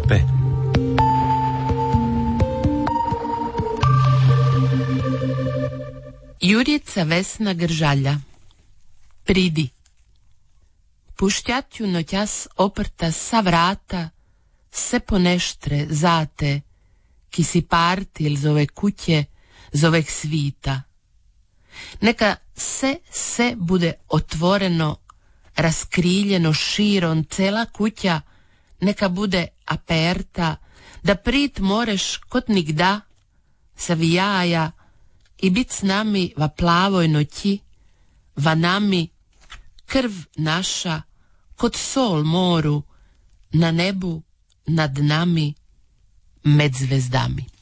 Europe. Jurica Vesna Gržalja. Pridi. Puštjatju noćas oprta sa vrata, se poneštre zate, ki si partil z ove kuće, z oveh svita. Neka se bude otvoreno, raskriljeno širom cela kuća, neka bude aperta, da prit moreš kot nigda, savijaja, i bit s nami va plavoj noći, va nami krv naša, kot sol moru, na nebu, nad nami, med zvezdami.